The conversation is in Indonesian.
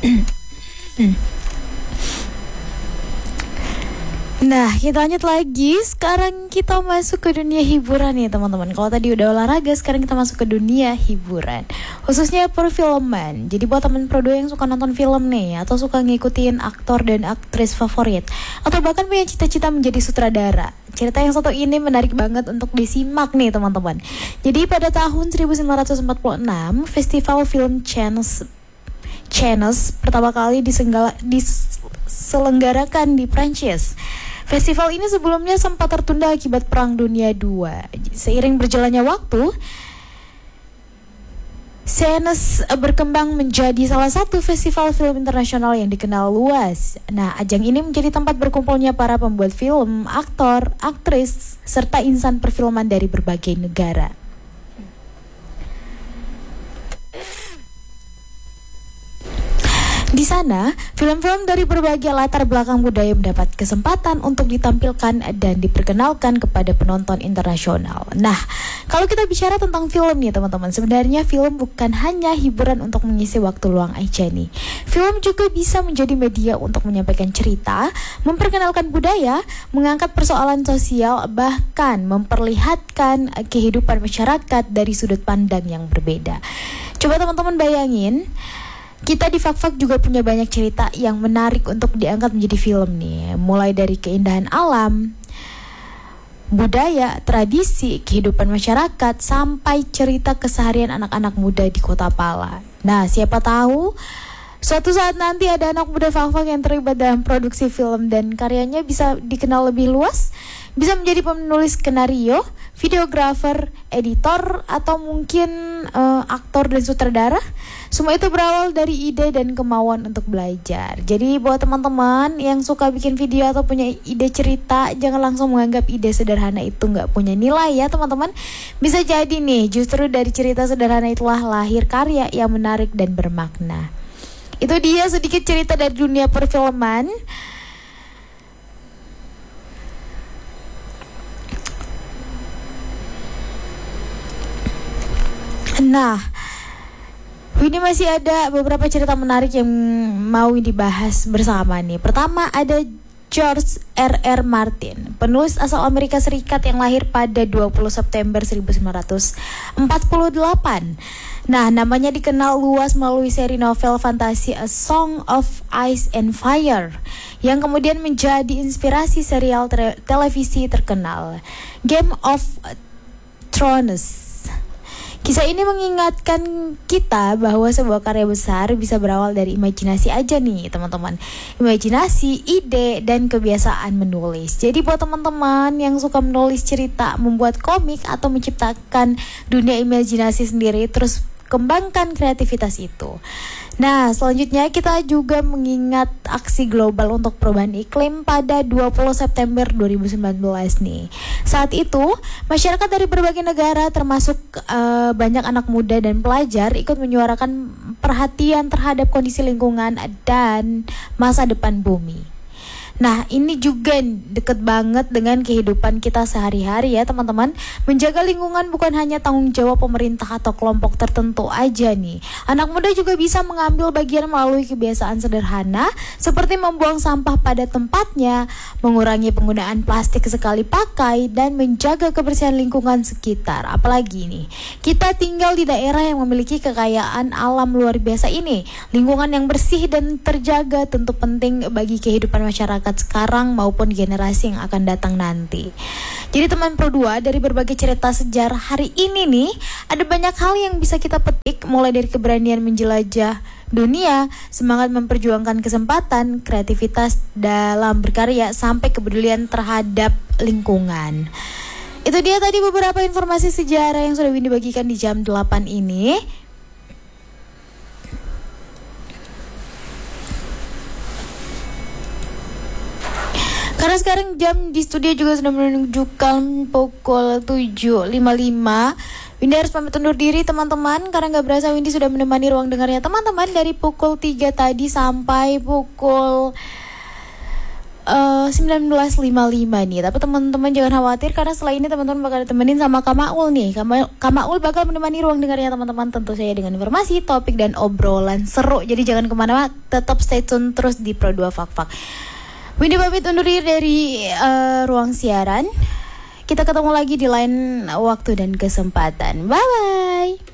Nah, kita lanjut lagi. Sekarang kita masuk ke dunia hiburan nih teman-teman. Kalau tadi udah olahraga, sekarang kita masuk ke dunia hiburan, khususnya perfilman. Jadi buat teman prodo yang suka nonton film nih, atau suka ngikutin aktor dan aktris favorit, atau bahkan punya cita-cita menjadi sutradara, cerita yang satu ini menarik banget untuk disimak nih teman-teman. Jadi pada tahun 1946, Festival Film Cannes pertama kali diselenggarakan di Prancis. Festival ini sebelumnya sempat tertunda akibat Perang Dunia II. Seiring berjalannya waktu, Cannes berkembang menjadi salah satu festival film internasional yang dikenal luas. Nah, ajang ini menjadi tempat berkumpulnya para pembuat film, aktor, aktris, serta insan perfilman dari berbagai negara. Di sana, film-film dari berbagai latar belakang budaya mendapat kesempatan untuk ditampilkan dan diperkenalkan kepada penonton internasional. Nah, kalau kita bicara tentang film nih teman-teman, sebenarnya film bukan hanya hiburan untuk mengisi waktu luang aja nih. Film juga bisa menjadi media untuk menyampaikan cerita, memperkenalkan budaya, mengangkat persoalan sosial, bahkan memperlihatkan kehidupan masyarakat dari sudut pandang yang berbeda. Coba teman-teman bayangin, kita di Fak-Fak juga punya banyak cerita yang menarik untuk diangkat menjadi film nih. Mulai dari keindahan alam, budaya, tradisi, kehidupan masyarakat, sampai cerita keseharian anak-anak muda di Kota Pala. Nah, siapa tahu suatu saat nanti ada anak muda Fak-Fak yang terlibat dalam produksi film dan karyanya bisa dikenal lebih luas, bisa menjadi penulis skenario, videografer, editor, atau mungkin aktor dan sutradara. Semua itu berawal dari ide dan kemauan untuk belajar. Jadi buat teman-teman yang suka bikin video atau punya ide cerita, jangan langsung menganggap ide sederhana itu nggak punya nilai ya teman-teman. Bisa jadi nih, justru dari cerita sederhana itulah lahir karya yang menarik dan bermakna. Itu dia sedikit cerita dari dunia perfilman. Nah, ini masih ada beberapa cerita menarik yang mau dibahas bersama nih. Pertama ada George R.R. Martin, penulis asal Amerika Serikat yang lahir pada 20 September 1948. Nah, namanya dikenal luas melalui seri novel fantasi A Song of Ice and Fire, yang kemudian menjadi inspirasi serial televisi terkenal Game of Thrones. Kisah ini mengingatkan kita bahwa sebuah karya besar bisa berawal dari imajinasi aja nih teman-teman. Imajinasi, ide, dan kebiasaan menulis. Jadi buat teman-teman yang suka menulis cerita, membuat komik, atau menciptakan dunia imajinasi sendiri, terus kembangkan kreativitas itu. Nah, selanjutnya kita juga mengingat aksi global untuk perubahan iklim pada 20 September 2019 nih. Saat itu, masyarakat dari berbagai negara termasuk banyak anak muda dan pelajar ikut menyuarakan perhatian terhadap kondisi lingkungan dan masa depan bumi. Nah, ini juga deket banget dengan kehidupan kita sehari-hari ya teman-teman. Menjaga lingkungan bukan hanya tanggung jawab pemerintah atau kelompok tertentu aja nih. Anak muda juga bisa mengambil bagian melalui kebiasaan sederhana seperti membuang sampah pada tempatnya, mengurangi penggunaan plastik sekali pakai, dan menjaga kebersihan lingkungan sekitar. Apalagi nih, kita tinggal di daerah yang memiliki kekayaan alam luar biasa ini. Lingkungan yang bersih dan terjaga tentu penting bagi kehidupan masyarakat sekarang maupun generasi yang akan datang nanti. Jadi teman Pro 2, dari berbagai cerita sejarah hari ini nih, ada banyak hal yang bisa kita petik, mulai dari keberanian menjelajah dunia, semangat memperjuangkan kesempatan, kreativitas dalam berkarya, sampai kepedulian terhadap lingkungan. Itu dia tadi beberapa informasi sejarah yang sudah Windy bagikan di jam 8 ini. Karena sekarang jam di studio juga sudah menunjukkan pukul 7.55. Windy harus pamit undur diri teman-teman, karena gak berasa Windy sudah menemani ruang dengarnya teman-teman dari pukul 3 tadi sampai pukul 19.55 nih. Tapi teman-teman jangan khawatir karena setelah ini teman-teman bakal ditemenin sama Kak Maul nih. Kak Maul bakal menemani ruang dengarnya teman-teman, tentu saja dengan informasi, topik, dan obrolan seru. Jadi jangan kemana-mana, tetap stay tune terus di Pro 2 Fak-Fak. Windy pamit undur diri dari ruang siaran. Kita ketemu lagi di lain waktu dan kesempatan. Bye-bye.